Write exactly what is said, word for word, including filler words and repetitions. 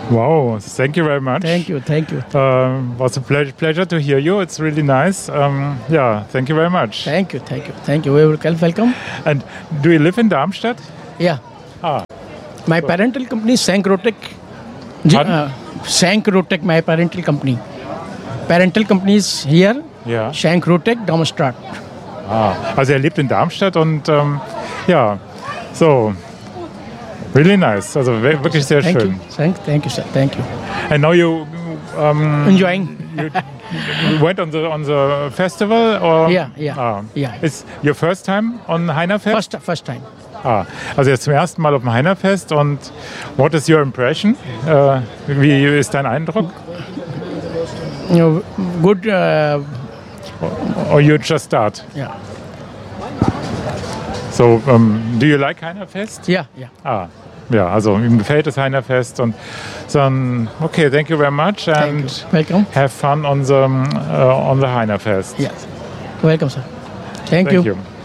Wow, thank you very much. Thank you, thank you. Um, was a pleasure, pleasure to hear you. It's really nice. Um, yeah, thank you very much. Thank you, thank you, thank you. Welcome, welcome. And do you live in Darmstadt? Yeah. Ah. My parental company is Sankrotec. Pardon? Uh, Sankrotec, my parental company. Parental company is here. Ja. Sankrotec, Darmstadt. Ah, also er lebt in Darmstadt und ähm, ja, so. Really nice. Also wir- wirklich sehr Thank schön. you, thank, thank you, sir. Thank you. And now you um, Enjoying. you went on the on the festival or Yeah, yeah, ah. yeah. It's your first time on Heinerfest? First, first time. Ah, also jetzt zum ersten Mal auf dem Heinerfest und what is your impression? Äh, wie ist dein Eindruck? You know, good. Uh, Or you just start? yeah, So, um, do you like Heinerfest? yeah, yeah. Ah, ja, also ihm gefällt das Heinerfest und dann, okay, thank you very much Thank and you. Welcome. have fun on the, uh, on the Heinerfest. Yes. Welcome, sir. Thank, Thank you. you.